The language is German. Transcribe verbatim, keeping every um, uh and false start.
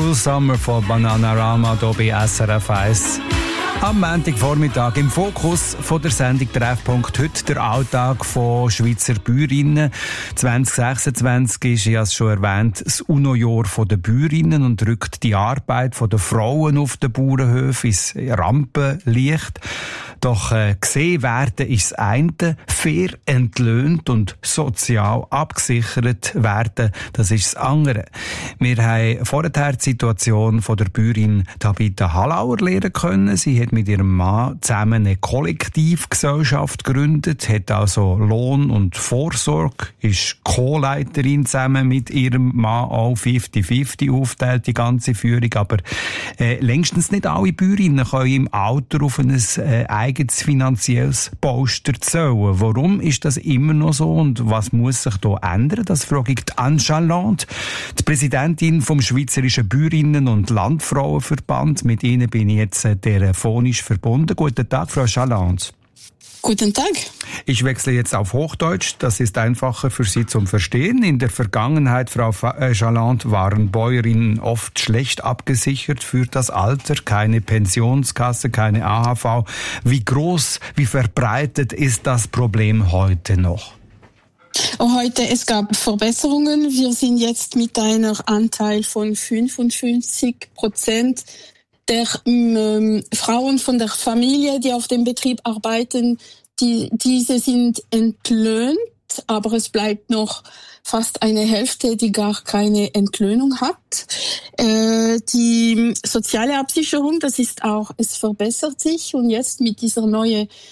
Cruel Summer von Bananarama hier bei S R F eins. Am Montagvormittag im Fokus von der Sendung Treffpunkt heute der Alltag von Schweizer Bäuerinnen. zwanzig sechsundzwanzig ist, ich habe es schon erwähnt, das UNO-Jahr der Bäuerinnen und rückt die Arbeit der Frauen auf den Bauernhöfen ins Rampenlicht. Doch äh, gesehen werden ist das eine, fair entlöhnt und sozial abgesichert werden, das ist das andere. Wir haben vorher die Situation von der Bäuerin Tabitha Hallauer lernen können. Sie hat mit ihrem Mann zusammen eine Kollektivgesellschaft gegründet, hat also Lohn und Vorsorge, ist Co-Leiterin zusammen mit ihrem Mann, auch fünfzig fünfzig aufteilt, die ganze Führung. Aber äh, längstens nicht alle Bäuerinnen können im Alter auf ein äh, eigenes finanzielles Polster zählen. Warum ist das immer noch so und was muss sich da ändern? Das frage ich Anne Chaland, die Präsidentin vom Schweizerischen Bäuerinnen- und Landfrauenverband. Mit Ihnen bin ich jetzt äh, telefonisch verbunden. Guten Tag, Frau Chaland. Guten Tag. Ich wechsle jetzt auf Hochdeutsch, das ist einfacher für Sie zum Verstehen. In der Vergangenheit, Frau Chaland, waren Bäuerinnen oft schlecht abgesichert für das Alter, keine Pensionskasse, keine A H V. Wie groß, wie verbreitet ist das Problem heute noch? Heute, es gab Verbesserungen. Wir sind jetzt mit einem Anteil von fünfundfünfzig Prozent der ähm, Frauen von der Familie, die auf dem Betrieb arbeiten, die, diese sind entlöhnt, aber es bleibt noch fast eine Hälfte, die gar keine Entlöhnung hat. Äh, die soziale Absicherung, das ist auch, es verbessert sich und jetzt mit dieser neuen